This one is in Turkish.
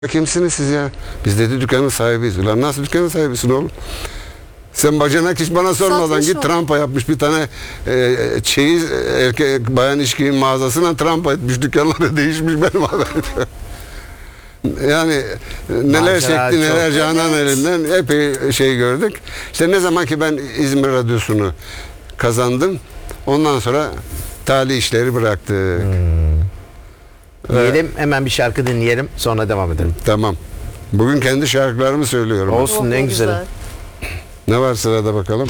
Kimsiniz siz ya? Biz dedi dükkanın sahibiyiz. Ulan nasıl dükkanın sahibisin oğlum? Sen bacanak hiç bana sormadan Satmış git o. trampa yapmış bir tane çeyiz erkek bayan içki mağazasına trampa etmiş, dükkanları değişmiş, benim haberim yok. Yani neler Macera çekti, neler çok. Canan Evet. elinden epey şey gördük. İşte ne zaman ki ben İzmir Radyosu'nu kazandım, ondan sonra tali işleri bıraktı. Diyelim, hemen bir şarkı dinleyelim, sonra devam edelim. Tamam. Bugün kendi şarkılarımı söylüyorum. Olsun, Oh, en ne güzeli. güzel. Ne var sırada bakalım?